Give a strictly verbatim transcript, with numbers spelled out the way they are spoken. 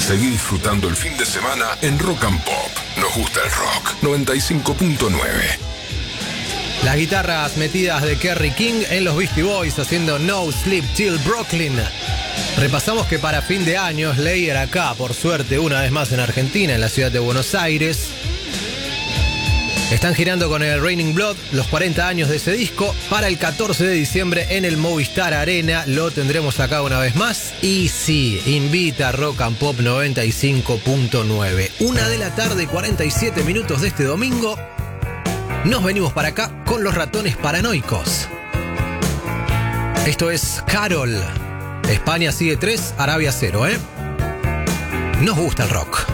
Seguí disfrutando el fin de semana en Rock and Pop. Nos gusta el rock. noventa y cinco punto nueve. Las guitarras metidas de Kerry King en los Beastie Boys haciendo No Sleep Till Brooklyn. Repasamos que para fin de año Slayer acá, por suerte, una vez más en Argentina, en la ciudad de Buenos Aires. Están girando con el Raining Blood los cuarenta años de ese disco. Para el catorce de diciembre en el Movistar Arena lo tendremos acá una vez más. Y sí, invita a Rock and Pop noventa y cinco punto nueve. Una de la tarde, cuarenta y siete minutos de este domingo. Nos venimos para acá con los Ratones Paranoicos. Esto es Carol. España sigue tres, Arabia cero, ¿eh? Nos gusta el rock.